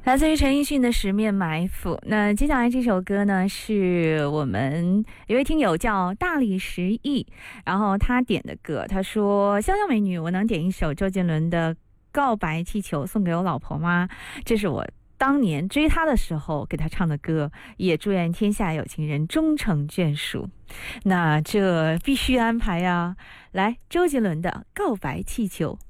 来自于陈奕迅的《十面埋伏》。那接下来这首歌呢，是我们一位听友叫大力十亿，然后他点的歌，他说：香香美女，我能点一首周杰伦的《告白气球》送给我老婆吗？这是我当年追他的时候给他唱的歌，也祝愿天下有情人终成眷属。那这必须安排啊！来，周杰伦的《告白气球》。